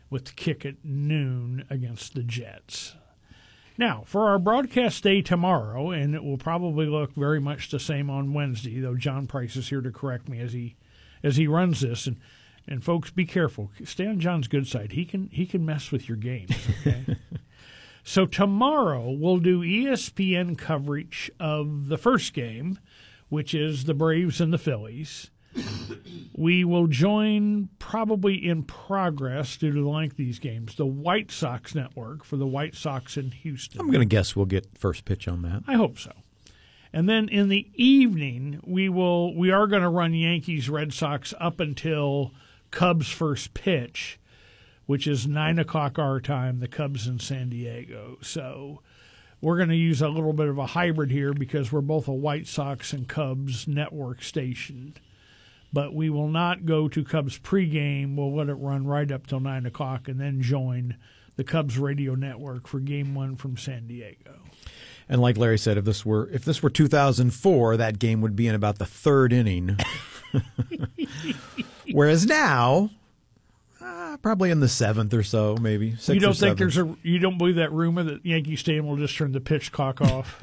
with the kick at noon against the Jets. Now, for our broadcast day tomorrow, and it will probably look very much the same on Wednesday, though John Price is here to correct me as he runs this. And folks, be careful. Stay on John's good side. He can mess with your games, okay? So tomorrow we'll do ESPN coverage of the first game, which is the Braves and the Phillies. We will join, probably in progress due to the length of these games, the White Sox network for the White Sox in Houston. I'm going to guess we'll get first pitch on that. I hope so. And then in the evening, we are going to run Yankees Red Sox up until Cubs first pitch, which is 9 o'clock our time, the Cubs in San Diego. So we're going to use a little bit of a hybrid here because we're both a White Sox and Cubs network station. But we will not go to Cubs pregame. We'll let it run right up till 9 o'clock and then join the Cubs radio network for Game 1 from San Diego. And like Larry said, if this were 2004, that game would be in about the third inning. Whereas now, probably in the seventh or so, maybe. You don't think you don't believe that rumor that Yankee Stadium will just turn the pitch clock off?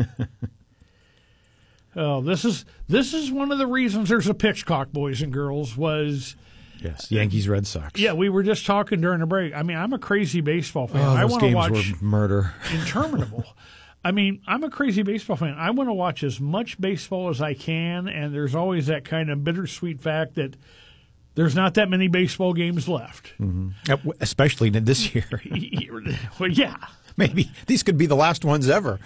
Oh, this is one of the reasons there's a pitch clock, boys and girls, was yes, Yankees Red Sox. Yeah, we were just talking during the break. I mean, I'm a crazy baseball fan. Oh, I those want to games watch were murder. interminable. I mean, I'm a crazy baseball fan. I want to watch as much baseball as I can, and there's always that kind of bittersweet fact that there's not that many baseball games left. Mm-hmm. Especially this year. Well, yeah. Maybe these could be the last ones ever.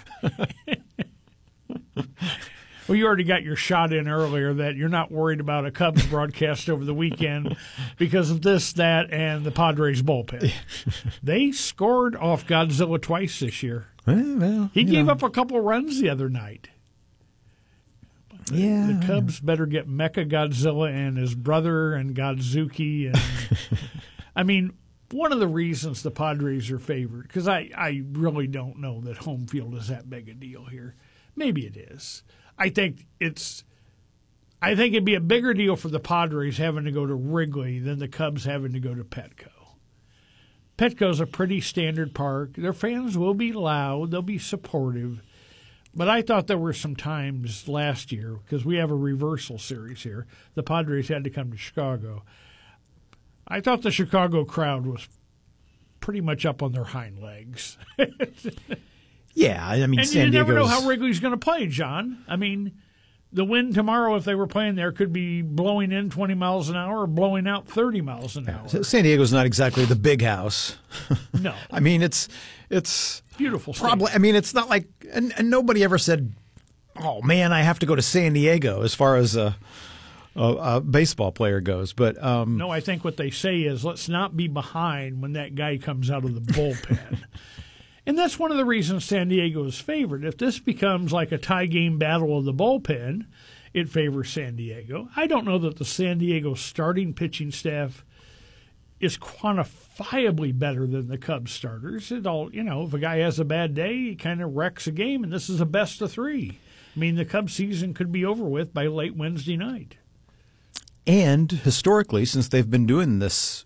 Well, you already got your shot in earlier that you're not worried about a Cubs broadcast over the weekend because of this, that, and the Padres bullpen. They scored off Godzilla twice this year. Well, he gave up a couple runs the other night. Yeah, the Cubs better get Mecha Godzilla and his brother and Godzuki. And I mean, one of the reasons the Padres are favored, because I really don't know that home field is that big a deal here. Maybe it is. I think it'd be a bigger deal for the Padres having to go to Wrigley than the Cubs having to go to Petco. Petco's a pretty standard park. Their fans will be loud. They'll be supportive. But I thought there were some times last year, because we have a reversal series here, the Padres had to come to Chicago. I thought the Chicago crowd was pretty much up on their hind legs. Yeah, I mean, and you never know how Wrigley's going to play, John. I mean, the wind tomorrow, if they were playing there, could be blowing in 20 miles an hour or blowing out 30 miles an hour. San Diego's not exactly the big house. No. I mean, it's beautiful. Probably. I mean, it's not like, and nobody ever said, "Oh man, I have to go to San Diego," as far as a baseball player goes. But no, I think what they say is, let's not be behind when that guy comes out of the bullpen. And that's one of the reasons San Diego is favored. If this becomes like a tie game battle of the bullpen, it favors San Diego. I don't know that the San Diego starting pitching staff is quantifiably better than the Cubs starters. It all, if a guy has a bad day, he kind of wrecks a game, and this is a best of three. I mean, the Cubs season could be over with by late Wednesday night. And historically, since they've been doing this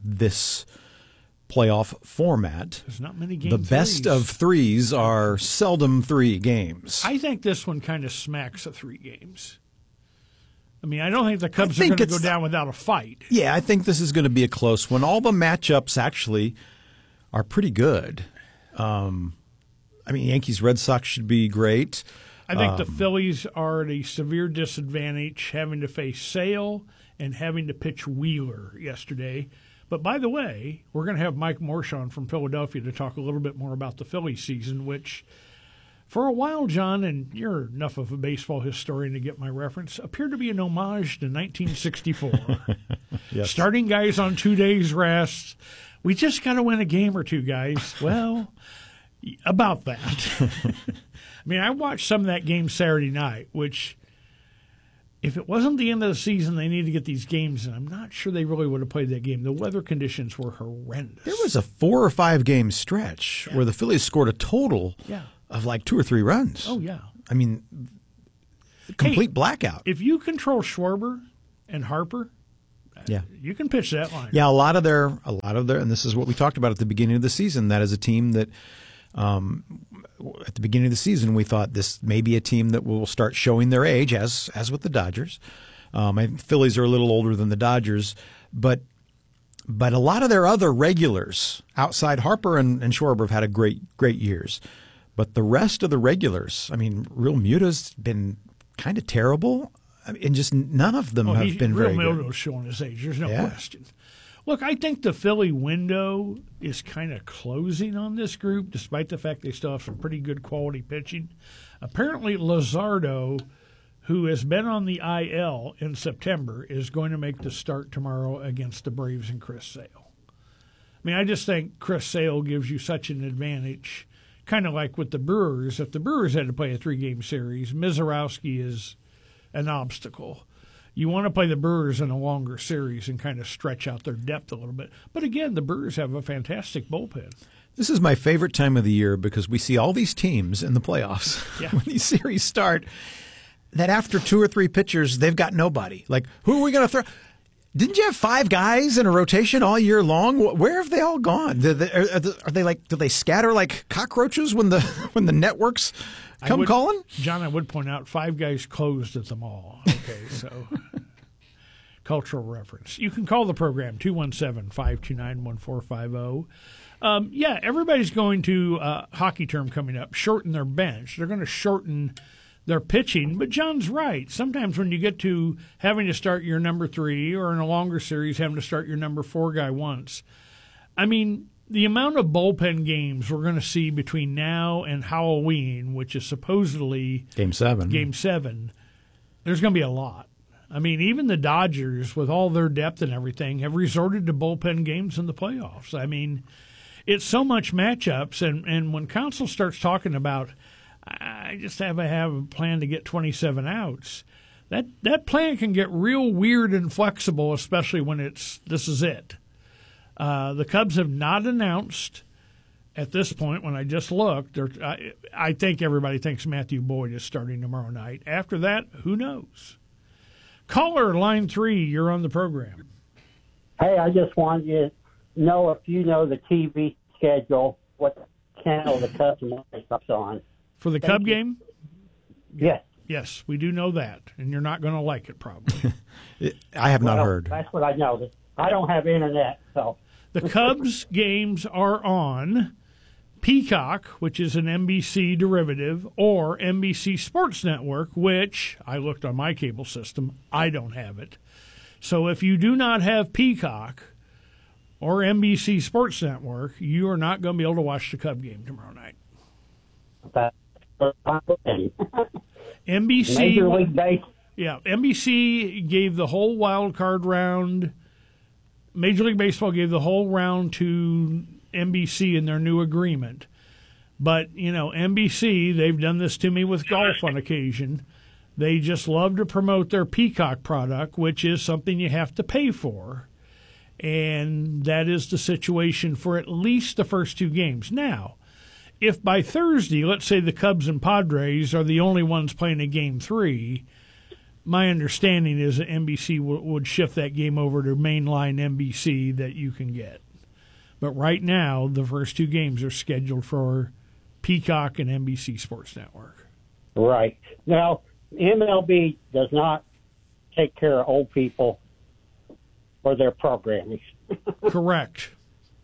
playoff format, there's not many games. The best of threes are seldom 3 games. I think this one kind of smacks of 3 games. I mean, I don't think the Cubs are going to go down without a fight. Yeah, I think this is going to be a close one. All the matchups actually are pretty good. I mean, Yankees Red Sox should be great. I think the Phillies are at a severe disadvantage, having to face Sale and having to pitch Wheeler yesterday. But by the way, we're going to have Mike Morshon from Philadelphia to talk a little bit more about the Phillies season, which for a while, John, and you're enough of a baseball historian to get my reference, appeared to be an homage to 1964. Yes. Starting guys on 2 days rest. We just got to win a game or two, guys. Well, about that. I mean, I watched some of that game Saturday night, which if it wasn't the end of the season, they need to get these games, and I'm not sure they really would have played that game. The weather conditions were horrendous. There was a 4 or 5 game stretch where the Phillies scored a total of like 2 or 3 runs. Oh, yeah. I mean, complete blackout. If you control Schwarber and Harper, Yeah. You can pitch that line. Yeah, a lot of their, and this is what we talked about at the beginning of the season. That is a team that, at the beginning of the season, we thought this may be a team that will start showing their age, as with the Dodgers. I think Phillies are a little older than the Dodgers, but a lot of their other regulars outside Harper and Schwarber have had a great years. But the rest of the regulars, I mean, Real Muta's been kind of terrible. I mean, and just none of them have been very good. Real Muta's showing his age. There's no question. Look, I think the Philly window is kind of closing on this group, despite the fact they still have some pretty good quality pitching. Apparently, Luzardo, who has been on the IL in September, is going to make the start tomorrow against the Braves and Chris Sale. I mean, I just think Chris Sale gives you such an advantage, kind of like with the Brewers. If the Brewers had to play a 3-game series, Mizorowski is an obstacle. You want to play the Brewers in a longer series and kind of stretch out their depth a little bit. But again, the Brewers have a fantastic bullpen. This is my favorite time of the year because we see all these teams in the playoffs when these series start that after 2 or 3 pitchers, they've got nobody. Like, who are we going to throw? Didn't you have 5 guys in a rotation all year long? Where have they all gone? Are they like? Do they scatter like cockroaches when the networks come calling? John, I would point out 5 guys closed at the mall. Okay, so cultural reference. You can call the program 217-529-1450. Yeah, everybody's going to hockey term coming up. Shorten their bench. They're going to shorten their pitching, but John's right. Sometimes when you get to having to start your number 3 or in a longer series having to start your number 4 guy once, I mean, the amount of bullpen games we're going to see between now and Halloween, which is supposedly Game 7, there's going to be a lot. I mean, even the Dodgers, with all their depth and everything, have resorted to bullpen games in the playoffs. I mean, it's so much matchups, and when Counsell starts talking about, I just have a plan to get 27 outs, that plan can get real weird and flexible, especially when this is it. The Cubs have not announced at this point, when I just looked, I think everybody thinks Matthew Boyd is starting tomorrow night. After that, who knows? Caller, line 3, you're on the program. Hey, I just wanted you to know if you know the TV schedule, what channel the Cubs and White Sox on. For the Cub game? Yes. Yes, we do know that, and you're not going to like it probably. I have not heard. That's what I know. I don't have internet, so. The Cubs games are on Peacock, which is an NBC derivative, or NBC Sports Network, which I looked on my cable system. I don't have it. So if you do not have Peacock or NBC Sports Network, you are not going to be able to watch the Cub game tomorrow night. That's what I'm saying. NBC, Major League Baseball. Yeah, NBC gave the whole wild card round. Major League Baseball gave the whole round to NBC in their new agreement. But, you know, NBC, they've done this to me with golf on occasion. They just love to promote their Peacock product, which is something you have to pay for. And that is the situation for at least the first 2 games. Now, if by Thursday, let's say the Cubs and Padres are the only ones playing a Game 3, my understanding is that NBC would shift that game over to mainline NBC that you can get. But right now, the first 2 games are scheduled for Peacock and NBC Sports Network. Right. Now, MLB does not take care of old people or their programming. Correct.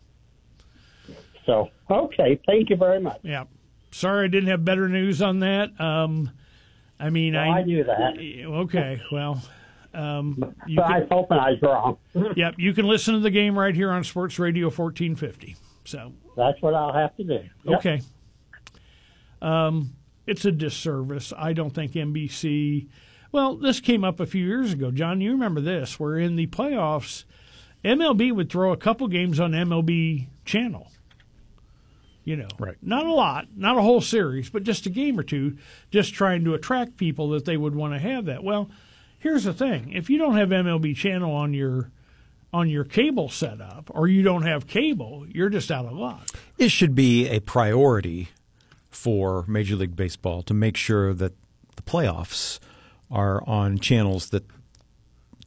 So, okay, thank you very much. Yeah. Sorry I didn't have better news on that. I mean, I knew that. Okay, well. I was hoping I was wrong. Yep, you can listen to the game right here on Sports Radio 1450. So that's what I'll have to do. Yep. Okay. It's a disservice. I don't think NBC. Well, this came up a few years ago, John. You remember this? Where in the playoffs, MLB would throw a couple games on MLB channel. You know, right. Not a lot, not a whole series, but just a game or two, just trying to attract people that they would want to have that. Well, here's the thing: if you don't have MLB channel on your cable setup, or you don't have cable, you're just out of luck. It should be a priority for Major League Baseball to make sure that the playoffs are on channels that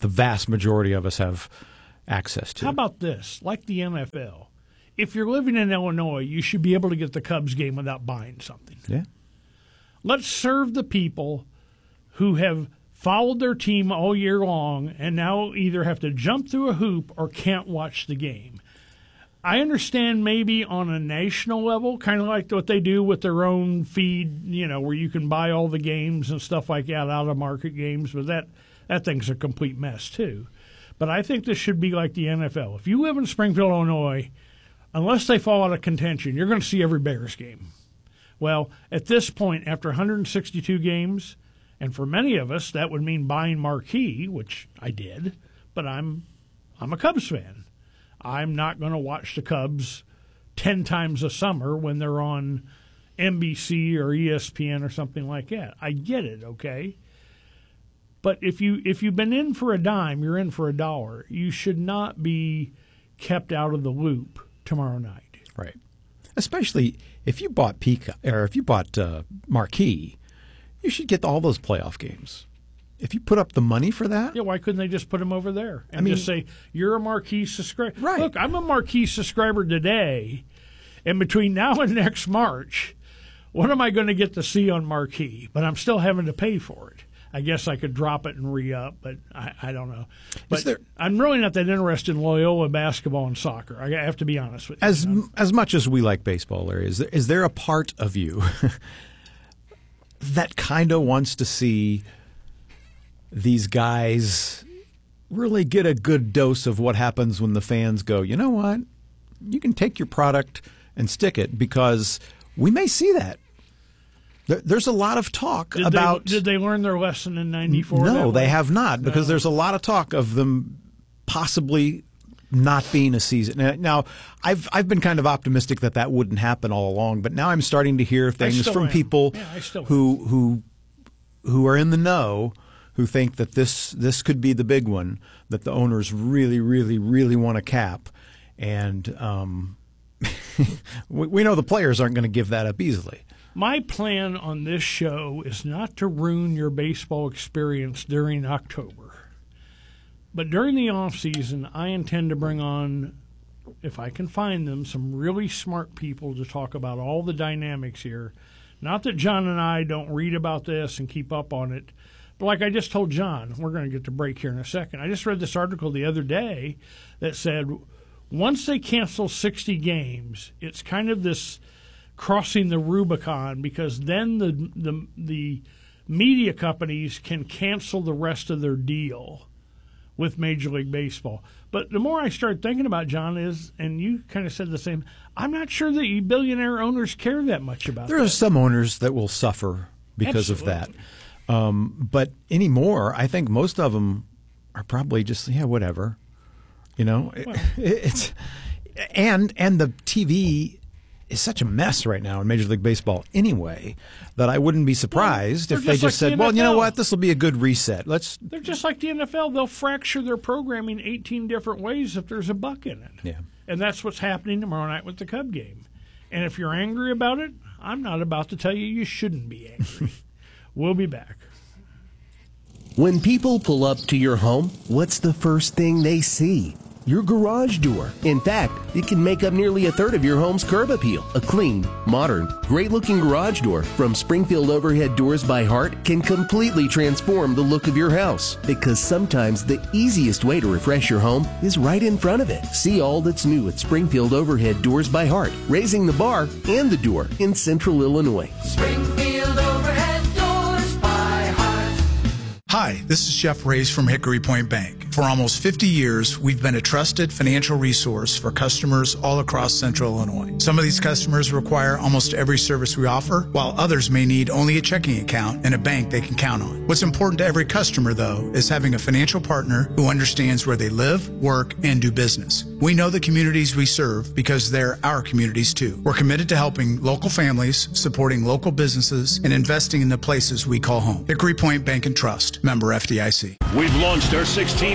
the vast majority of us have access to. How about this? Like the NFL, if you're living in Illinois, you should be able to get the Cubs game without buying something. Yeah. Let's serve the people who have followed their team all year long and now either have to jump through a hoop or can't watch the game. I understand maybe on a national level, kind of like what they do with their own feed, where you can buy all the games and stuff like that, out-of-market games, but that thing's a complete mess too. But I think this should be like the NFL. If you live in Springfield, Illinois, unless they fall out of contention, you're going to see every Bears game. Well, at this point, after 162 games, and for many of us, that would mean buying Marquee, which I did, but I'm a Cubs fan. I'm not going to watch the Cubs 10 times a summer when they're on NBC or ESPN or something like that. I get it, okay? But if you've been in for a dime, you're in for a dollar. You should not be kept out of the loop tomorrow night. Right. Especially if you bought Marquee, you should get all those playoff games. If you put up the money for that, why couldn't they just put them over there and just say you're a Marquee subscriber? Right. Look, I'm a Marquee subscriber today, and between now and next March, what am I going to get to see on Marquee? But I'm still having to pay for it. I guess I could drop it and re-up, but I don't know. But I'm really not that interested in Loyola basketball and soccer. I have to be honest with you. As much as we like baseball, Larry, is there a part of you that kind of wants to see these guys really get a good dose of what happens when the fans go, you know what? You can take your product and stick it, because we may see that. There's a lot of talk about... Did they learn their lesson in 94? No, they have not, because there's a lot of talk of them possibly not being a season. Now, I've been kind of optimistic that wouldn't happen all along, but now I'm starting to hear things from people who are in the know, who think that this could be the big one, that the owners really, really, really want to cap. And we know the players aren't going to give that up easily. My plan on this show is not to ruin your baseball experience during October. But during the off season, I intend to bring on, if I can find them, some really smart people to talk about all the dynamics here. Not that John and I don't read about this and keep up on it, but like I just told John, we're going to get to break here in a second. I just read this article the other day that said once they cancel 60 games, it's kind of this crossing the Rubicon, because then the media companies can cancel the rest of their deal with Major League Baseball. But the more I start thinking about, John, and you kind of said the same, I'm not sure the billionaire owners care that much about that. There are some owners that will suffer because of that. But anymore, I think most of them are probably just, whatever. It's and the TV is such a mess right now in Major League Baseball anyway, that I wouldn't be surprised if they just said, well, you know what, this will be a good reset. They're just like the NFL. They'll fracture their programming 18 different ways if there's a buck in it. Yeah. And that's what's happening tomorrow night with the Cub game. And if you're angry about it, I'm not about to tell you shouldn't be angry. We'll be back. When people pull up to your home, what's the first thing they see? Your garage door. In fact, it can make up nearly a third of your home's curb appeal. A clean, modern, great-looking garage door from Springfield Overhead Doors by Heart can completely transform the look of your house. Because sometimes the easiest way to refresh your home is right in front of it. See all that's new at Springfield Overhead Doors by Heart, raising the bar and the door in Central Illinois. Springfield Overhead Doors by Heart. Hi, this is Jeff Reyes from Hickory Point Bank. For almost 50 years, we've been a trusted financial resource for customers all across Central Illinois. Some of these customers require almost every service we offer, while others may need only a checking account and a bank they can count on. What's important to every customer, though, is having a financial partner who understands where they live, work, and do business. We know the communities we serve because they're our communities, too. We're committed to helping local families, supporting local businesses, and investing in the places we call home. Hickory Point Bank and Trust, member FDIC. We've launched our 16th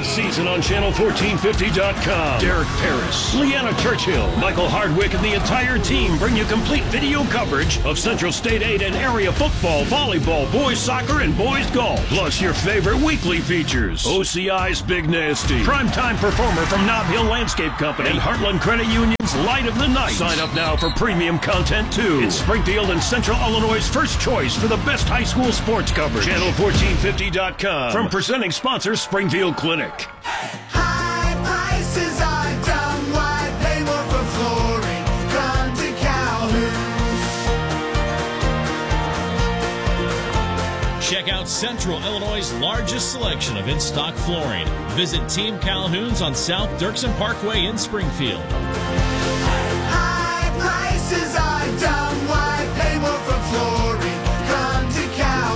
season on channel1450.com. Derek Paris, Leanna Churchill, Michael Hardwick, and the entire team bring you complete video coverage of Central State 8 and area football, volleyball, boys soccer, and boys golf. Plus your favorite weekly features. OCI's Big Nasty, primetime performer from Nob Hill Landscape Company, and Heartland Credit Union's Light of the Night. Sign up now for premium content too. It's Springfield and Central Illinois' first choice for the best high school sports coverage. Channel1450.com. From presenting sponsor Springfield Clinic. High prices are dumb. Why pay more for flooring? Come to Calhoun. Check out Central Illinois' largest selection of in-stock flooring. Visit Team Calhoun's on South Dirksen Parkway in Springfield. High prices are dumb. Why pay more for flooring? Come to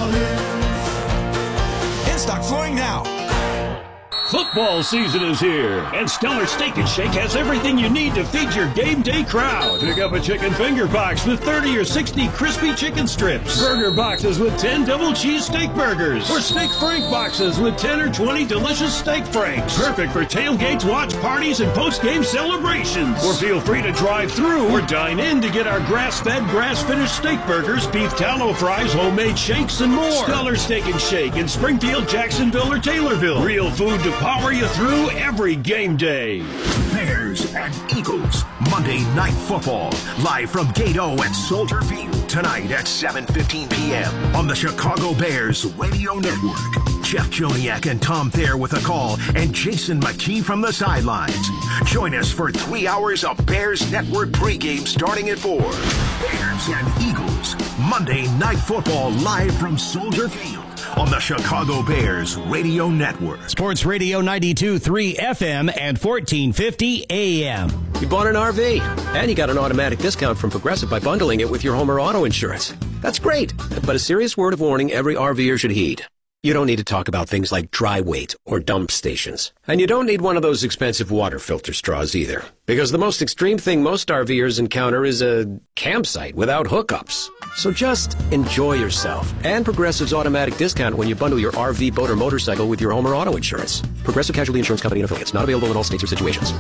Calhoun. In-stock flooring now. Football season is here, and Stellar Steak and Shake has everything you need to feed your game day crowd. Pick up a chicken finger box with 30 or 60 crispy chicken strips, burger boxes with 10 double cheese steak burgers, or steak frank boxes with 10 or 20 delicious steak franks. Perfect for tailgates, watch parties, and post-game celebrations. Or feel free to drive through or dine in to get our grass-fed, grass-finished steak burgers, beef tallow fries, homemade shakes, and more. Stellar Steak and Shake in Springfield, Jacksonville, or Taylorville. Real food to power you through every game day. Bears and Eagles, Monday Night Football, live from Gate O at Soldier Field, tonight at 7:15 p.m. on the Chicago Bears Radio Network. Jeff Joniak and Tom Thayer with a call, and Jason McKee from the sidelines. Join us for 3 hours of Bears Network pregame starting at 4. Bears and Eagles, Monday Night Football, live from Soldier Field on the Chicago Bears Radio Network. Sports Radio 92.3 FM and 1450 AM. You bought an RV, and you got an automatic discount from Progressive by bundling it with your home or auto insurance. That's great, but a serious word of warning every RVer should heed. You don't need to talk about things like dry weight or dump stations. And you don't need one of those expensive water filter straws either. Because the most extreme thing most RVers encounter is a campsite without hookups. So just enjoy yourself. And Progressive's automatic discount when you bundle your RV, boat, or motorcycle with your home or auto insurance. Progressive Casualty Insurance Company and affiliates. Not available in all states or situations.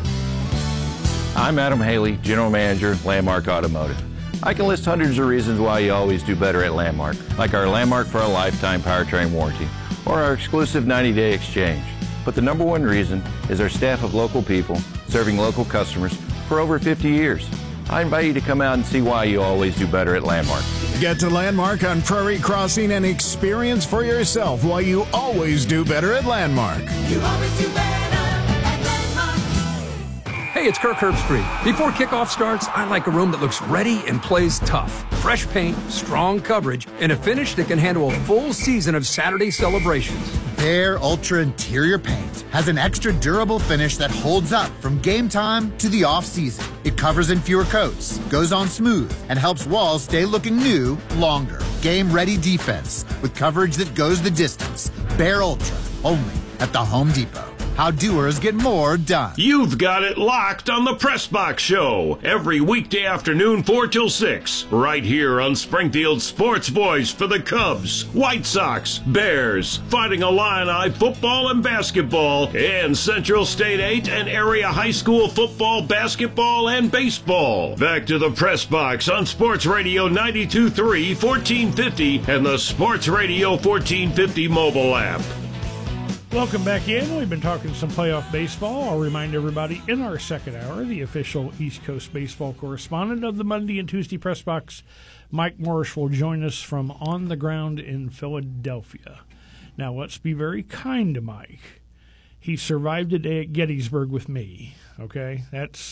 I'm Adam Haley, General Manager, Landmark Automotive. I can list hundreds of reasons why you always do better at Landmark, like our Landmark for a Lifetime powertrain warranty, or our exclusive 90-day exchange. But the number one reason is our staff of local people serving local customers for over 50 years. I invite you to come out and see why you always do better at Landmark. Get to Landmark on Prairie Crossing and experience for yourself why you always do better at Landmark. You always do better at Landmark. Hey, it's Kirk Herbstreit. Before kickoff starts, I like a room that looks ready and plays tough. Fresh paint, strong coverage, and a finish that can handle a full season of Saturday celebrations. Behr Ultra Interior Paint has an extra durable finish that holds up from game time to the off-season. It covers in fewer coats, goes on smooth, and helps walls stay looking new longer. Game-ready defense with coverage that goes the distance. Behr Ultra, only at the Home Depot. How doers get more done. You've got it locked on the Press Box Show every weekday afternoon 4 till 6, right here on Springfield's sports voice for the Cubs, White Sox, Bears, Fighting Illini football and basketball, and Central State 8 and area high school football, basketball, and baseball. Back to the Press Box on Sports Radio 92.3, 1450, and the Sports Radio 1450 mobile app. Welcome back in. We've been talking some playoff baseball. I'll remind everybody in our second hour, the official East Coast baseball correspondent of the Monday and Tuesday Press Box, Mike Morris, will join us from on the ground in Philadelphia. Now, let's be very kind to Mike. He survived a day at Gettysburg with me, okay?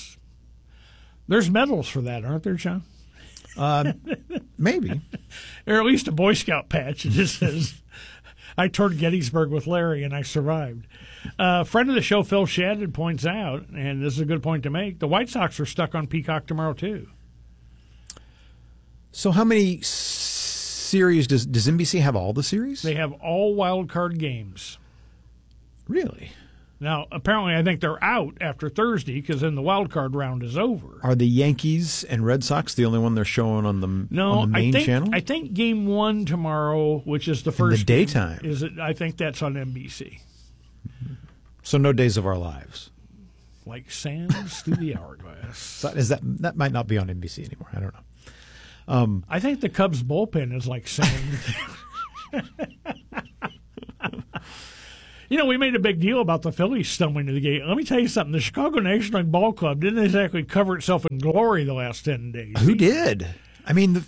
There's medals for that, aren't there, John? Maybe. Or at least a Boy Scout patch. It just says, I toured Gettysburg with Larry, and I survived. Friend of the show, Phil Shadid, points out, and this is a good point to make, the White Sox are stuck on Peacock tomorrow, too. So how many series does NBC have? All the series? They have all wild card games. Really? Now, apparently, I think they're out after Thursday because then the wild card round is over. Are the Yankees and Red Sox the only one they're showing on the main channel? I think Game 1 tomorrow, which is the first in the daytime. I think that's on NBC. So no Days of Our Lives. Like sands through the hourglass. So that might not be on NBC anymore. I don't know. I think the Cubs bullpen is like sand. We made a big deal about the Phillies stumbling to the gate. Let me tell you something. The Chicago National League Ball Club didn't exactly cover itself in glory the last 10 days. Who did? I mean,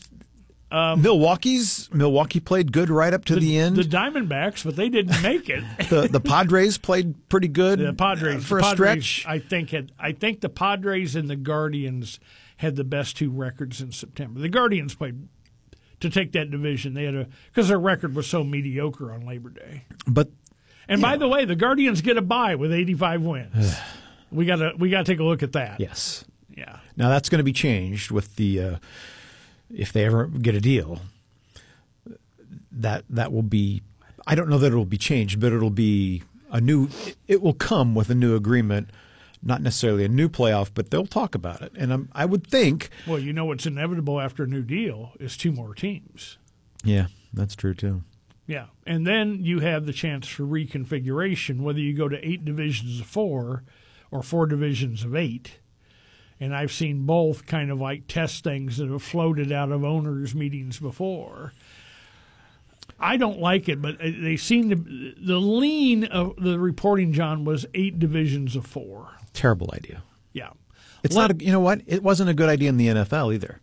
Milwaukee played good right up to the end. The Diamondbacks, but they didn't make it. The Padres played pretty good. The Padres for a stretch. I think the Padres and the Guardians had the best two records in September. The Guardians played to take that division. They had because their record was so mediocre on Labor Day. And by the way, the Guardians get a bye with 85 wins. we got to take a look at that. Yes. Yeah. Now that's going to be changed with the if they ever get a deal. That will be. I don't know that it will be changed, but it'll be a new. It will come with a new agreement. Not necessarily a new playoff, but they'll talk about it. And I would think. Well, what's inevitable after a new deal is two more teams. Yeah, that's true too. Yeah, and then you have the chance for reconfiguration, whether you go to 8 divisions of 4 or 4 divisions of 8. And I've seen both kind of like test things that have floated out of owners' meetings before. I don't like it, but they seem to. The lean of the reporting, John, was 8 divisions of 4. Terrible idea. Yeah, it's not. You know what? It wasn't a good idea in the NFL either.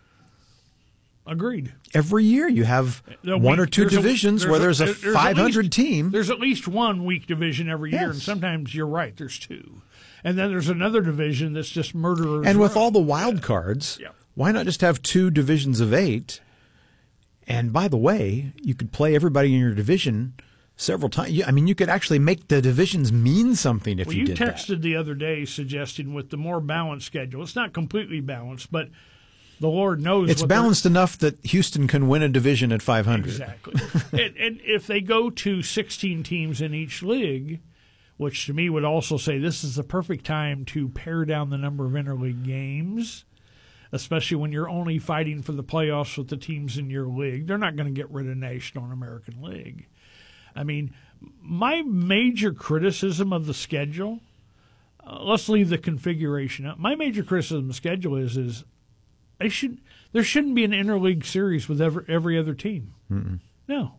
Agreed. Every year you have one or two divisions where there's a 500 team. There's at least one weak division every year, and sometimes you're right. There's 2, and then there's another division that's just murderers. And with all the wild cards, why not just have 2 divisions of 8? And by the way, you could play everybody in your division several times. I mean, you could actually make the divisions mean something if you did that. You texted the other day suggesting with the more balanced schedule, it's not completely balanced, but the Lord knows it's balanced enough that Houston can win a division at 500. Exactly. and if they go to 16 teams in each league, which to me would also say this is the perfect time to pare down the number of interleague games, especially when you're only fighting for the playoffs with the teams in your league. They're not going to get rid of National and American League. I mean, my major criticism of the schedule, let's leave the configuration out. My major criticism of the schedule is there shouldn't be an interleague series with every other team. Mm-mm. No.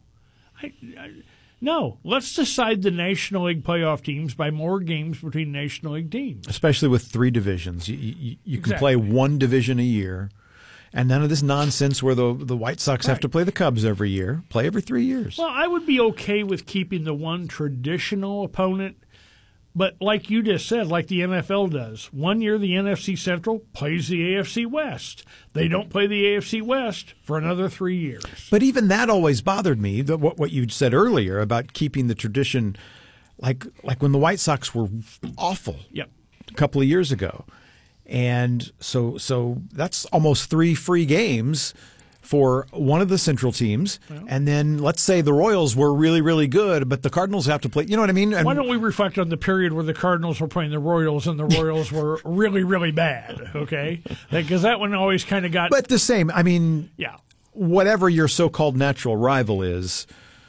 No. Let's decide the National League playoff teams by more games between National League teams. Especially with 3 divisions. You can play one division a year. And none of this nonsense where the White Sox have to play the Cubs every year. Play every 3 years. Well, I would be okay with keeping the one traditional opponent. But like you just said, like the NFL does, one year the NFC Central plays the AFC West. They don't play the AFC West for another 3 years. But even that always bothered me, what you said earlier about keeping the tradition, like when the White Sox were awful a couple of years ago. And so that's almost 3 free games for one of the Central teams, and then let's say the Royals were really, really good, but the Cardinals have to play. You know what I mean? And why don't we reflect on the period where the Cardinals were playing the Royals and the Royals were really, really bad, okay? Because that one always kind of got... But the same, I mean, whatever your so-called natural rival is,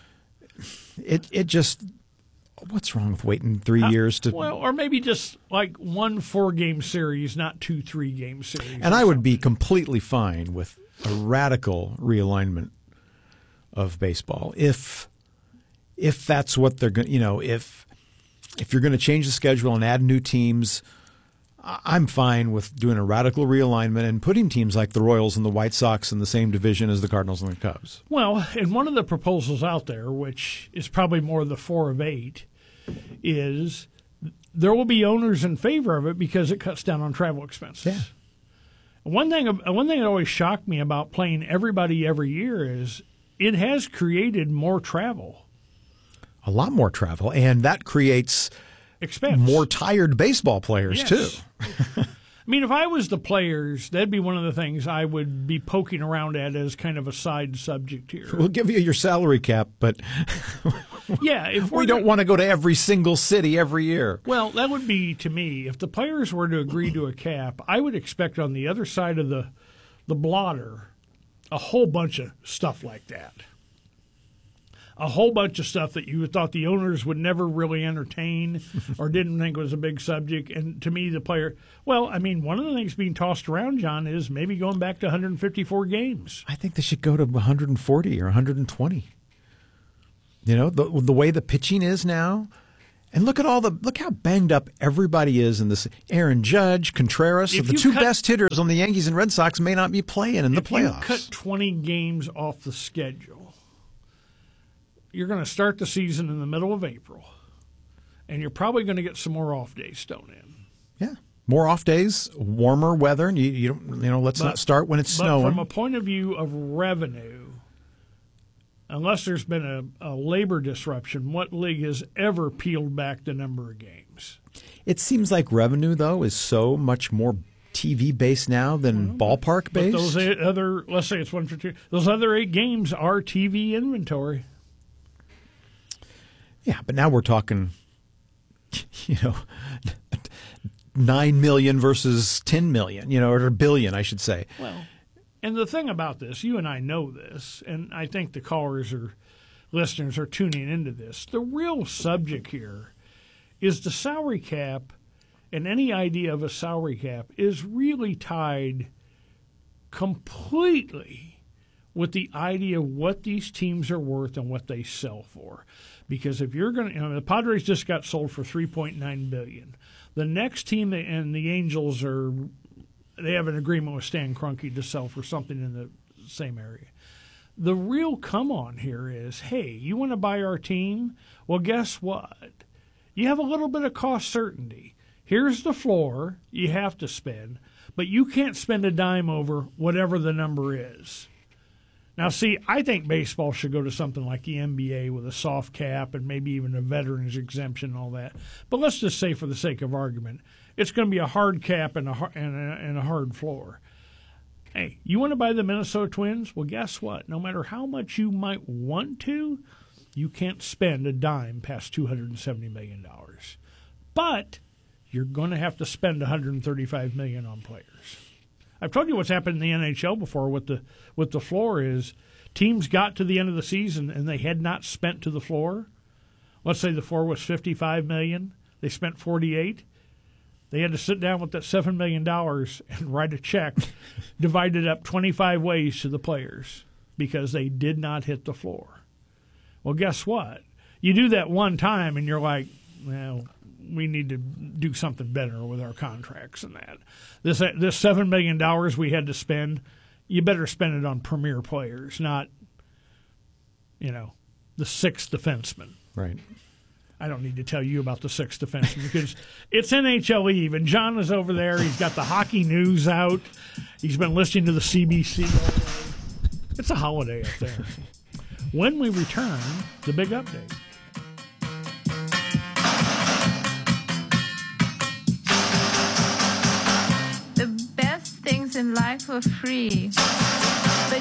it just... What's wrong with waiting 3 years to... Well, or maybe just like 1 4-game series, not 2 3-game series. And I would be completely fine with a radical realignment of baseball if that's what they're going. If you're going to change the schedule and add new teams, I'm fine with doing a radical realignment and putting teams like the Royals and the White Sox in the same division as the Cardinals and the Cubs. Well, and one of the proposals out there, which is probably more the 4 of 8, is there will be owners in favor of it because it cuts down on travel expenses. Yeah. One thing that always shocked me about playing everybody every year is it has created more travel. A lot more travel, and that creates expense. More tired baseball players, too. I mean, if I was the players, that'd be one of the things I would be poking around at as kind of a side subject here. We'll give you your salary cap, but if we don't want to go to every single city every year. Well, that would be, to me, if the players were to agree to a cap, I would expect on the other side of the blotter a whole bunch of stuff like that. a whole bunch of stuff that you thought the owners would never really entertain or didn't think was a big subject. And to me, the player, well, I mean, one of the things being tossed around, John, is maybe going back to 154 games. I think they should go to 140 or 120. You know, the way the pitching is now. And look how banged up everybody is in this. Aaron Judge, Contreras, the two best hitters on the Yankees and Red Sox may not be playing in the playoffs. If you cut 20 games off the schedule, you're going to start the season in the middle of April, and you're probably going to get some more off days thrown in. Yeah, more off days, warmer weather, and you don't let's not start when it's snowing. But from a point of view of revenue, unless there's been a labor disruption, what league has ever peeled back the number of games? It seems like revenue, though, is so much more TV-based now than ballpark-based. But those other, let's say it's 152, those other 8 games are TV inventory. Yeah, but now we're talking, 9 million versus 10 million, or a billion, I should say. Well, and the thing about this, you and I know this, and I think the callers or listeners are tuning into this. The real subject here is the salary cap, and any idea of a salary cap is really tied completely with the idea of what these teams are worth and what they sell for. Because if you're going to, the Padres just got sold for $3.9 billion. The next team, and the Angels they have an agreement with Stan Kroenke to sell for something in the same area. The real come on here is, hey, you want to buy our team? Well, guess what? You have a little bit of cost certainty. Here's the floor you have to spend, but you can't spend a dime over whatever the number is. Now, see, I think baseball should go to something like the NBA with a soft cap and maybe even a veterans exemption and all that. But let's just say, for the sake of argument, it's going to be a hard cap and a hard floor. Hey, you want to buy the Minnesota Twins? Well, guess what? No matter how much you might want to, you can't spend a dime past $270 million. But you're going to have to spend $135 million on players. I've told you what's happened in the NHL before with the floor is teams got to the end of the season and they had not spent to the floor. Let's say the floor was $55 million. They spent $48. They had to sit down with that $7 million and write a check, divided up 25 ways to the players because they did not hit the floor. Well, guess what? You do that one time and you're like, well, we need to do something better with our contracts and that. This $7 million we had to spend, you better spend it on premier players, not, the sixth defenseman. Right. I don't need to tell you about the sixth defenseman because it's NHL Eve, and John is over there. He's got the hockey news out. He's been listening to the CBC all day. It's a holiday up there. When we return, the big update. The best things in life are free.